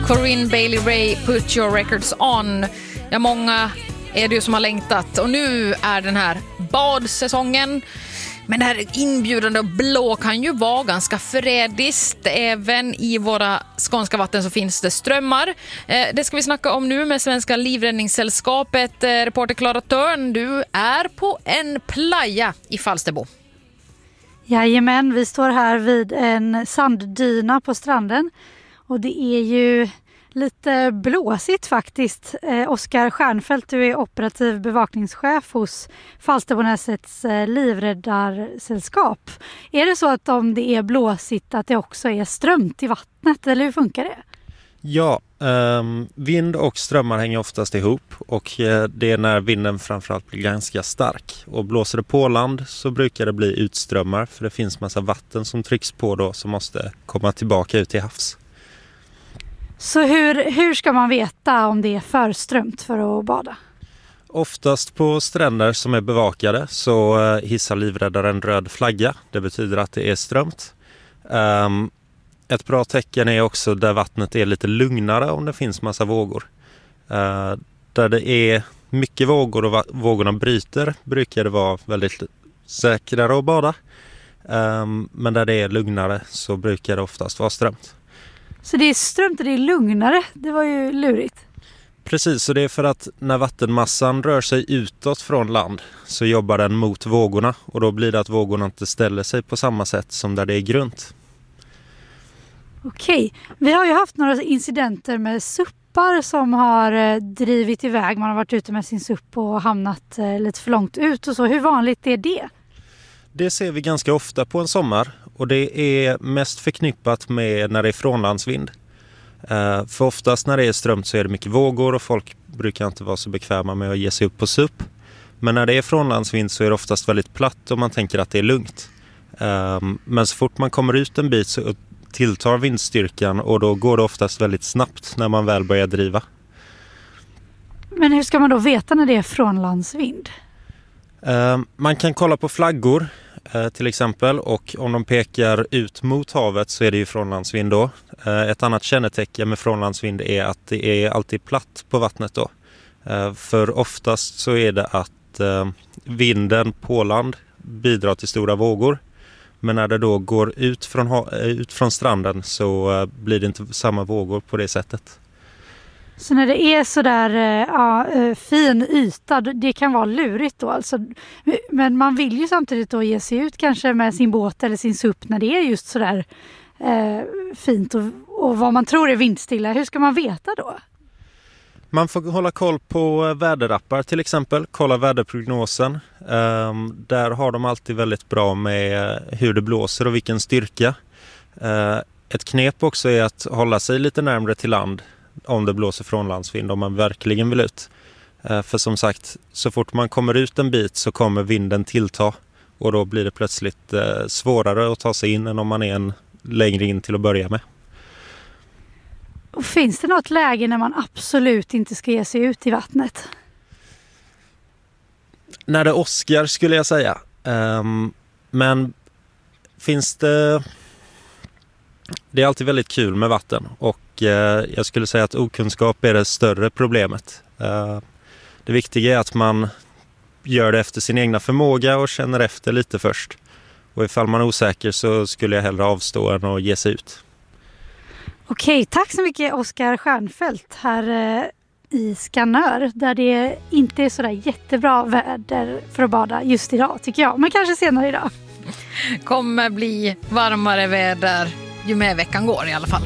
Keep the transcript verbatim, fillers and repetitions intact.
Corinne Bailey Rae, Put Your Records On. Ja, många är det ju som har längtat. Och nu är den här badsäsongen. Men det här inbjudande och blå kan ju vara ganska förrädiskt. Även i våra skånska vatten så finns det strömmar. Eh, det ska vi snacka om nu med Svenska Livräddningssällskapet. Eh, reporter Klara Törn, du är på en playa i Falsterbo. Jajamän, vi står här vid en sanddyna på stranden. Och det är ju lite blåsigt faktiskt. Eh, Oskar Stjärnfeldt, du är operativ bevakningschef hos Falsterbonäsets eh, livräddarsällskap. Är det så att om det är blåsigt att det också är strömt i vattnet, eller hur funkar det? Ja, eh, vind och strömmar hänger oftast ihop och eh, det är när vinden framförallt blir ganska stark. Och blåser det på land så brukar det bli utströmmar för det finns massa vatten som trycks på då som måste komma tillbaka ut till havs. Så hur, hur ska man veta om det är för strömt för att bada? Oftast på stränder som är bevakade så hissar livräddaren röd flagga. Det betyder att det är strömt. Um, ett bra tecken är också där vattnet är lite lugnare om det finns massa vågor. Uh, där det är mycket vågor och va- vågorna bryter brukar det vara väldigt säkrare att bada. Um, men där det är lugnare så brukar det oftast vara strömt. Så det är strömt och det är lugnare. Det var ju lurigt. Precis, så det är för att när vattenmassan rör sig utåt från land så jobbar den mot vågorna. Och då blir det att vågorna inte ställer sig på samma sätt som där det är grunt. Okej, vi har ju haft några incidenter med suppar som har drivit iväg. Man har varit ute med sin supp och hamnat lite för långt ut och så. Hur vanligt är det? Det ser vi ganska ofta på en sommar. Och det är mest förknippat med när det är frånlandsvind. Uh, för oftast när det är strömt så är det mycket vågor och folk brukar inte vara så bekväma med att ge sig upp på supp. Men när det är frånlandsvind så är det oftast väldigt platt och man tänker att det är lugnt. Uh, men så fort man kommer ut en bit så tilltar vindstyrkan och då går det oftast väldigt snabbt när man väl börjar driva. Men hur ska man då veta när det är frånlandsvind? Uh, man kan kolla på flaggor. Till exempel, och om de pekar ut mot havet så är det ju frånlandsvind då. Ett annat kännetecken med frånlandsvind är att det är alltid platt på vattnet då. För oftast så är det att vinden på land bidrar till stora vågor. Men när det då går ut från, ut från stranden så blir det inte samma vågor på det sättet. Så när det är så där ja, fin yta, det kan vara lurigt då alltså. Men man vill ju samtidigt då ge sig ut kanske med sin båt eller sin supp när det är just så där eh, fint och, och vad man tror är vindstilla. Hur ska man veta då? Man får hålla koll på väderappar till exempel, kolla väderprognosen. Um, där har de alltid väldigt bra med hur det blåser och vilken styrka. Uh, ett knep också är att hålla sig lite närmare till land om det blåser frånlandsvind om man verkligen vill ut. Uh, för som sagt, så fort man kommer ut en bit så kommer vinden tillta och då blir det plötsligt uh, svårare att ta sig in än om man är en längre in till att börja med. Och finns det något läge när man absolut inte ska ge sig ut i vattnet? När det åskar skulle jag säga. Um, men finns det... Det är alltid väldigt kul med vatten och uh, jag skulle säga att okunskap är det större problemet. Uh, det viktiga är att man gör det efter sin egna förmåga och känner efter lite först. Och ifall man är osäker så skulle jag hellre avstå än att ge sig ut. Okej, tack så mycket Oskar Stjärnfeldt här eh, i Skanör där det inte är sådär jättebra väder för att bada just idag tycker jag, men kanske senare idag. Kommer bli varmare väder ju mer veckan går i alla fall.